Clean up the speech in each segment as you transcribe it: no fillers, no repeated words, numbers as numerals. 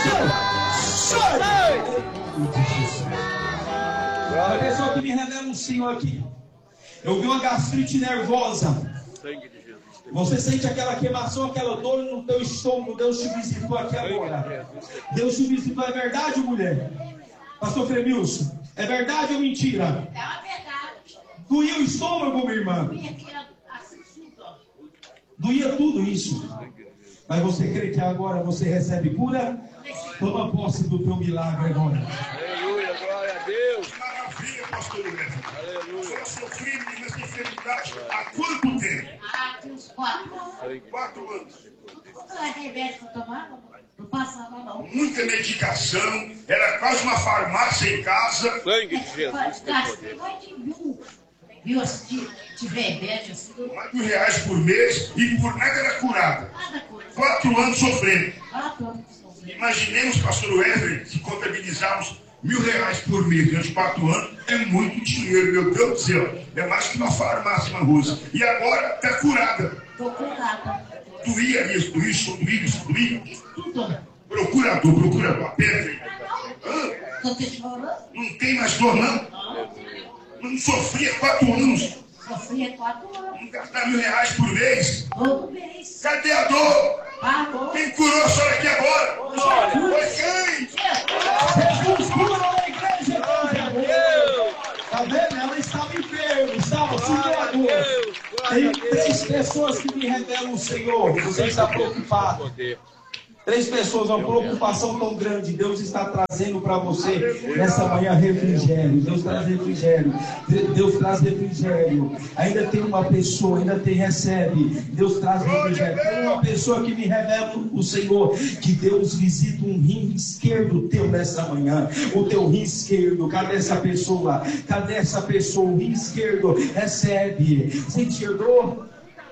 Sai! A pessoa que me revela um Senhor aqui. Eu vi uma gastrite nervosa. Você sente aquela queimação, aquela dor no teu estômago. Deus te visitou aqui agora. Deus te visitou, é verdade, mulher? Pastor Fremilson, é verdade ou mentira? É uma verdade. Doía o estômago, minha irmã? Doía tudo isso. Mas você crê que agora você recebe cura? Toma posse do teu milagre agora. Aleluia, glória a Deus. Maravilha, pastor Wesley. Aleluia. Eu sofri nessa enfermidade há quanto tempo? Há uns 4 anos. 4 anos. Não é remédio que eu tomava, não passava não. Muita medicação, era quase uma farmácia em casa. Sangue de Jesus tem Gastei poder. mais de mil. Viu, se tiver remédio assim, Mais de R$1.000 por mês e por nada era curada. nada coisa. 4 anos sofrendo. 4 anos. Imaginemos, pastor Wesley, se contabilizarmos R$1.000 por mês durante 4 anos, é muito dinheiro, meu Deus do céu. É mais que uma farmácia, uma russa. E agora está curada. Estou curada. Doía isso. Tudo. Procurador, a pedra. Estou te chorando. Não tem mais dor, não? Não sofria 4 anos. Sofria 4 anos. Não gastar R$1.000 por mês. Todo mês. Cadê a dor? Parou. Quem curou a senhora aqui agora? Foi quem? Jesus cura a igreja. Glória a Deus. Tá vendo? Ela estava enferma, estava segurando. Tem 3 pessoas que me revelam o Senhor. Você está preocupado. 3 pessoas, uma preocupação tão grande. Deus está trazendo para você nessa manhã refrigério. Deus traz refrigério. Deus traz refrigério. Ainda tem uma pessoa, recebe. Deus traz refrigério. Tem uma pessoa que me revela o Senhor, que Deus visita um rim esquerdo teu nessa manhã. O teu rim esquerdo. Cadê essa pessoa? O rim esquerdo recebe. Sentir dor?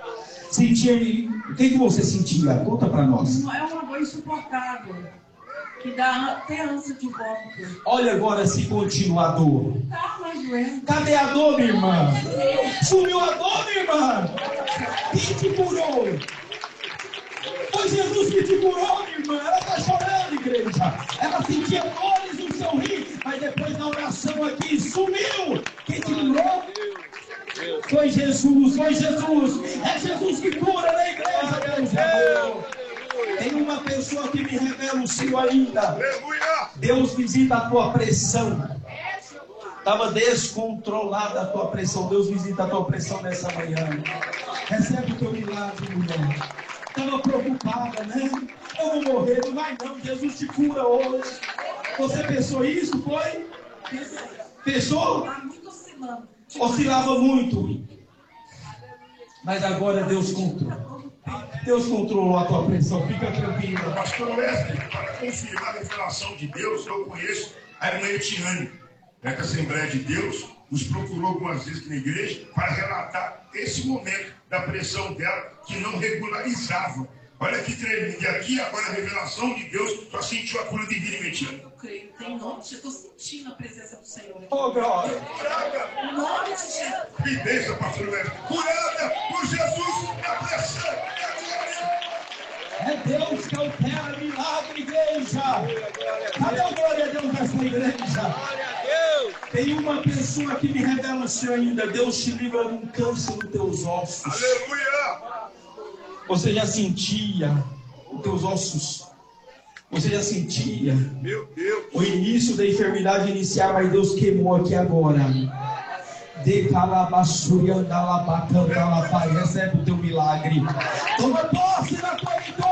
O que você sentia? Conta para nós. É uma dor insuportável, que dá até ânsia de vômito. Olha agora se continua a dor. Tá mais doendo. Cadê a dor, minha irmã? Sumiu a dor, minha irmã? Quem te curou? Foi Jesus que te curou, minha irmã. Ela está chorando, igreja. Ela sentia dores no seu rim, mas depois da oração aqui sumiu. Quem te curou? Foi Jesus. É Jesus que cura na igreja, Deus é. Tem uma pessoa que me revela o Senhor ainda. Deus visita a tua pressão. Estava descontrolada a tua pressão. Deus visita a tua pressão nessa manhã. Recebe o teu milagre, mulher. Estava preocupada, né? Eu vou morrer, não vai não. Jesus te cura hoje. Você pensou isso, foi? Pensou? Tá muito oscilando. Oscilava muito. Mas agora Deus controla. Deus controlou a tua pressão. Fica tranquila. Pastor Wesley, para confirmar a revelação de Deus, eu conheço a irmã Etiane, da Assembleia de Deus, nos procurou algumas vezes na igreja para relatar esse momento da pressão dela, que não regularizava. Olha que tremendo. E aqui agora a revelação de Deus, só sentiu a cura divina em Etiane. Eu creio, tem nome, eu estou sentindo a presença do Senhor. Oh, glória. Em nome de Jesus. Que bênção, pastor Wesley. Curada por Jesus na pressão. É Deus que opera milagre, igreja. Cadê a glória a Deus nessa igreja? Tem uma pessoa que me revela assim ainda. Deus te livra de um câncer nos teus ossos. Aleluia. Você já sentia os teus ossos? Você já sentia Meu Deus. o início da enfermidade iniciar, mas Deus queimou aqui agora. De calabasurianda labacanda lapai, recebe o teu milagre. Toma posse na tua vida.